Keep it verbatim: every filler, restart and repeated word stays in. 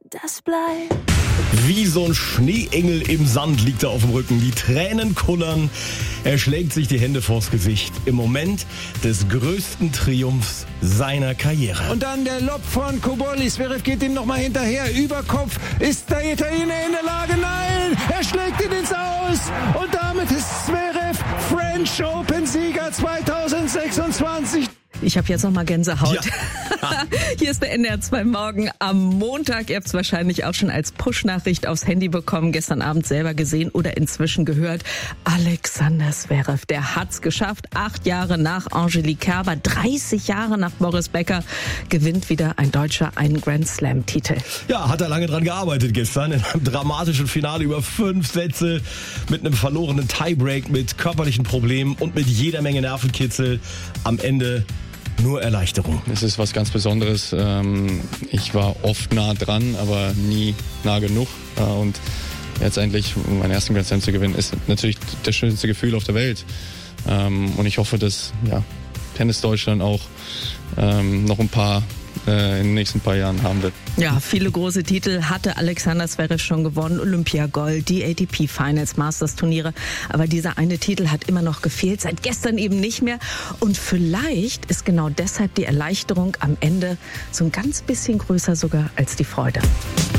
das bleibt. Wie so ein Schneeengel im Sand liegt er auf dem Rücken. Die Tränen kullern. Er schlägt sich die Hände vors Gesicht. Im Moment des größten Triumphs seiner Karriere. Und dann der Lob von Cobolli. Zverev geht ihm nochmal hinterher. Über Kopf. Ist der Italiener in der Lage? Nein! Er schlägt ihn ins Aus. Und damit ist Zverev French Open-Sieger zweitausendsechsundzwanzig. Ich habe jetzt noch mal Gänsehaut. Ja. Hier ist der N D R zwei Morgen am Montag. Ihr habt es wahrscheinlich auch schon als Push-Nachricht aufs Handy bekommen, gestern Abend selber gesehen oder inzwischen gehört. Alexander Zverev, der hat's geschafft. Acht Jahre nach Angelique Kerber, dreißig Jahre nach Boris Becker, gewinnt wieder ein Deutscher einen Grand Slam-Titel. Ja, hat er lange dran gearbeitet gestern. In einem dramatischen Finale über fünf Sätze mit einem verlorenen Tiebreak, mit körperlichen Problemen und mit jeder Menge Nervenkitzel. Am Ende nur Erleichterung. Es ist was ganz Besonderes. Ich war oft nah dran, aber nie nah genug. Und jetzt endlich meinen ersten Grand Slam zu gewinnen, ist natürlich das schönste Gefühl auf der Welt. Und ich hoffe, dass ja, Tennis Deutschland auch noch ein paar in den nächsten paar Jahren haben wird. Ja, viele große Titel hatte Alexander Zverev schon gewonnen. Olympia-Gold, die A T P-Finals, Masters-Turniere. Aber dieser eine Titel hat immer noch gefehlt, seit gestern eben nicht mehr. Und vielleicht ist genau deshalb die Erleichterung am Ende so ein ganz bisschen größer sogar als die Freude.